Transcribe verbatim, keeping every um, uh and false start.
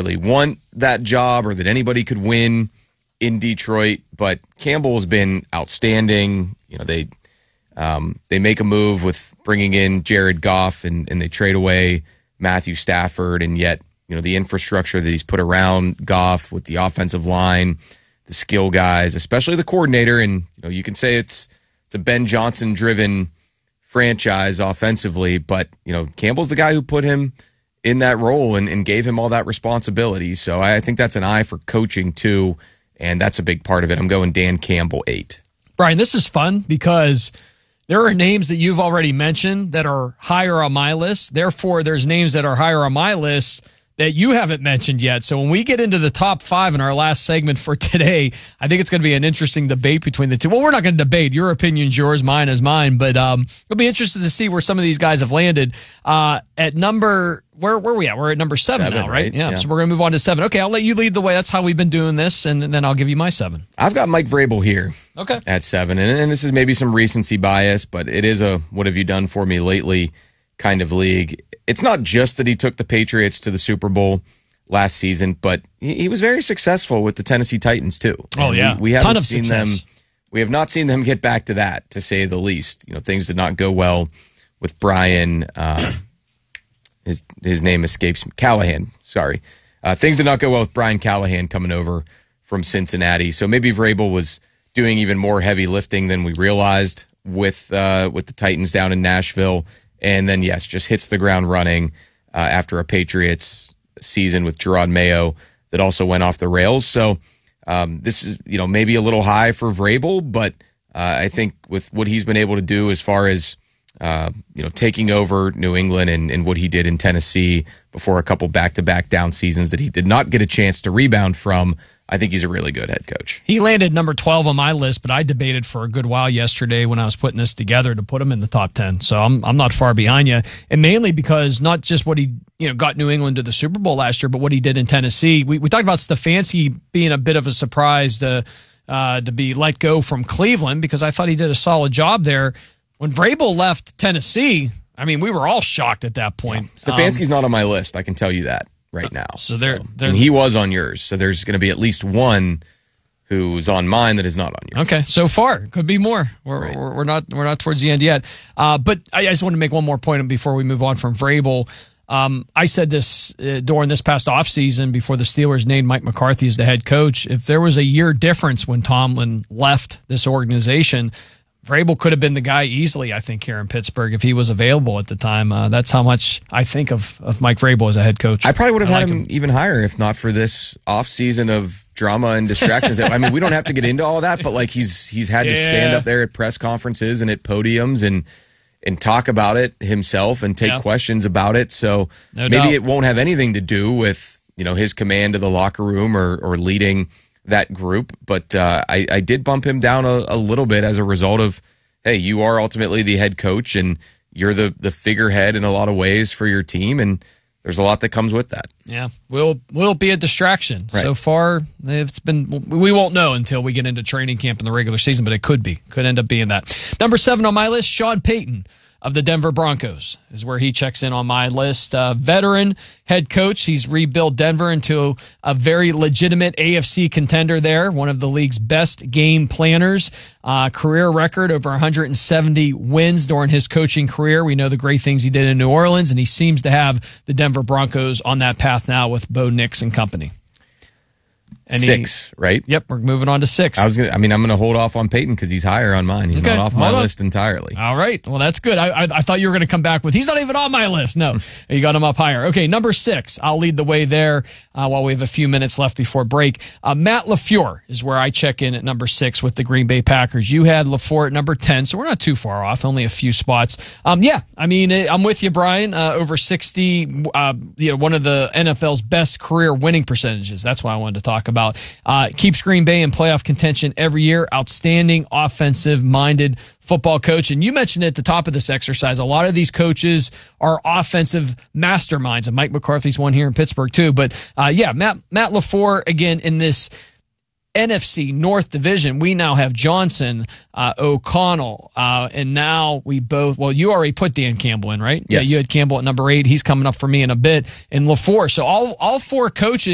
necessarily want that job or that anybody could win in Detroit, but Campbell has been outstanding. You know, they um, they make a move with bringing in Jared Goff, and, and they trade away Matthew Stafford, and yet, you know, the infrastructure that he's put around Goff with the offensive line, the skill guys, especially the coordinator, and you know, you can say it's it's a Ben Johnson driven franchise offensively, but you know, Campbell's the guy who put him in that role and, and gave him all that responsibility. So I think that's an eye for coaching too, and that's a big part of it. I'm going Dan Campbell eight. Brian, this is fun because there are names that you've already mentioned that are higher on my list. Therefore, there's names that are higher on my list that you haven't mentioned yet. So when we get into the top five in our last segment for today, I think it's going to be an interesting debate between the two. Well, we're not going to debate. Your opinion's yours, mine is mine. But um, it'll be interesting to see where some of these guys have landed. Uh, at number, where, where are we at? We're at number seven, seven now, right? right? Yeah, yeah. So we're going to move on to seven. Okay, I'll let you lead the way. That's how we've been doing this, and then I'll give you my seven. I've got Mike Vrabel here. Okay. At seven. And, and this is maybe some recency bias, but it is a what have you done for me lately kind of league. It's not just that he took the Patriots to the Super Bowl last season, but he, he was very successful with the Tennessee Titans too. And oh yeah, we, we haven't ton of seen success. them. We have not seen them get back to that, to say the least. You know, things did not go well with Brian. Uh, his his name escapes me. Callahan. Sorry, uh, things did not go well with Brian Callahan coming over from Cincinnati. So maybe Vrabel was doing even more heavy lifting than we realized with uh, with the Titans down in Nashville, and then yes, just hits the ground running uh, after a Patriots season with Gerard Mayo that also went off the rails. So um, this is, you know, maybe a little high for Vrabel, but uh, I think with what he's been able to do as far as, uh, you know, taking over New England and, and what he did in Tennessee before a couple back-to-back down seasons that he did not get a chance to rebound from, I think he's a really good head coach. He landed number twelve on my list, but I debated for a good while yesterday when I was putting this together to put him in the top ten. So I'm I'm not far behind you, and mainly because not just what he you know got New England to the Super Bowl last year, but what he did in Tennessee. We we talked about Stefanski being a bit of a surprise to uh, to be let go from Cleveland because I thought he did a solid job there. When Vrabel left Tennessee, I mean, we were all shocked at that point. Yeah. Stefanski's um, not on my list. I can tell you that right now. So there, so, and he was on yours. So there's going to be at least one who's on mine that is not on yours. Okay, so far could be more. We're right. we're, we're not we're not towards the end yet. Uh, but I, I just want to make one more point before we move on from Vrabel. Um, I said this uh, during this past offseason before the Steelers named Mike McCarthy as the head coach. If there was a year difference when Tomlin left this organization, Vrabel could have been the guy easily, I think, here in Pittsburgh if he was available at the time. Uh, that's how much I think of, of Mike Vrabel as a head coach. I probably would have I had like him, him even higher if not for this offseason of drama and distractions. I mean, we don't have to get into all that, but like he's he's had yeah. to stand up there at press conferences and at podiums and and talk about it himself and take yeah. questions about it. So no maybe doubt. It won't have anything to do with, you know, his command of the locker room or or leading that group, but uh, I, I did bump him down a, a little bit as a result of, hey, you are ultimately the head coach and you're the, the figurehead in a lot of ways for your team, and there's a lot that comes with that. Yeah, will will be a distraction. Right. So far, it's been. We won't know until we get into training camp in the regular season, but it could be, could end up being that. Number seven on my list, Sean Payton of the Denver Broncos is where he checks in on my list. Uh, veteran head coach. He's rebuilt Denver into a very legitimate A F C contender there, one of the league's best game planners. Uh, career record over one hundred seventy wins during his coaching career. We know the great things he did in New Orleans, and he seems to have the Denver Broncos on that path now with Bo Nix and company. And six, he, right? Yep, we're moving on to six. I was gonna. I mean, I'm going to hold off on Peyton because he's higher on mine. He's okay. not off my Hold list on. entirely. All right. Well, that's good. I, I I thought you were going to come back with he's not even on my list. No, you got him up higher. Okay, number six. I'll lead the way there uh, while we have a few minutes left before break. Uh, Matt LaFleur is where I check in at number six with the Green Bay Packers. You had LaFleur at number ten, so we're not too far off. Only a few spots. Um, yeah, I mean, I'm with you, Brian. Uh, over sixty. Uh, you know, one of the N F L's best career winning percentages. That's what I wanted to talk about. Uh, keeps Green Bay in playoff contention every year. Outstanding offensive-minded football coach. And you mentioned at the top of this exercise, a lot of these coaches are offensive masterminds. And Mike McCarthy's one here in Pittsburgh too. But uh, yeah, Matt, Matt LaFleur, again, in this N F C North Division, we now have Johnson, uh, O'Connell, uh, and now we both, well, you already put Dan Campbell in, right? Yes. Yeah, you had Campbell at number eight. He's coming up for me in a bit. And LaFleur. So all, all four coaches